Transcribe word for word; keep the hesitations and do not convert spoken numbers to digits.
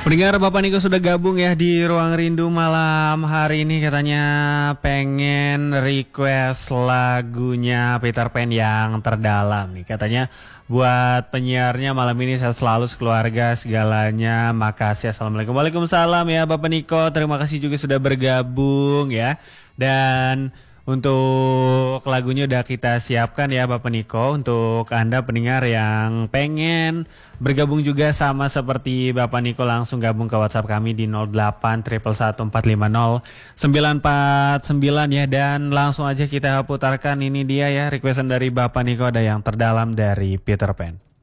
Pendengar Bapak Niko sudah gabung ya di Ruang Rindu malam hari ini, katanya pengen request lagunya Peter Pan yang terdalam nih. Katanya buat penyiarnya malam ini sehat selalu sekeluarga segalanya. Makasih. Assalamualaikum. Waalaikumsalam ya Bapak Niko. Terima kasih juga sudah bergabung ya. Dan untuk lagunya udah kita siapkan ya Bapak Niko. Untuk Anda pendengar yang pengen bergabung juga sama seperti Bapak Niko, langsung gabung ke WhatsApp kami di nol delapan satu satu empat lima nol sembilan empat sembilan ya. Dan langsung aja kita putarkan, ini dia ya requestan dari Bapak Niko, ada yang terdalam dari Peter Pan.